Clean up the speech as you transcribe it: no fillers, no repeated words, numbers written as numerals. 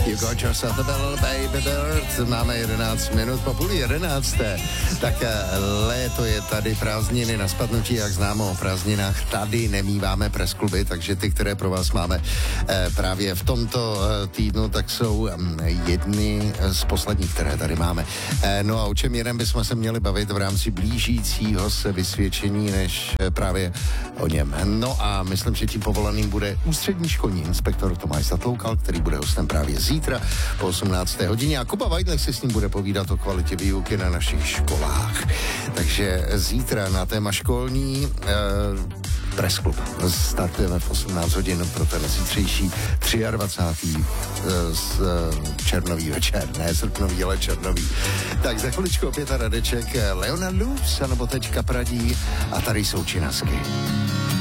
You got yourself a little baby bird. Máme 11 minut po 10:30. Tak léto je tady, prázdniny na spadnutí, jak známo o prázdninách. Tady nemíváme press kluby, takže ty, které pro vás máme právě v tomto týdnu, tak jsou jedny z posledních, které tady máme. No a o čem jiném bychom se měli bavit v rámci blížícího se vysvědčení, než právě o něm. No a myslím, že tím povolaným bude ústřední školní inspektor Tomáš Zatloukal, který bude hostem právě zítra po 18. hodině a Kuba Vajdlech si s ním bude povídat o kvalitě výuky na našich školách. Takže zítra na téma školní Press Club. Startujeme v 18 hodin pro ten zítřejší 23. červnový večer. Ne srpnový, ale červnový. Tak za chviličku opět a Radeček, Leona Luz, nebo teďka Pradí a tady jsou Činasky.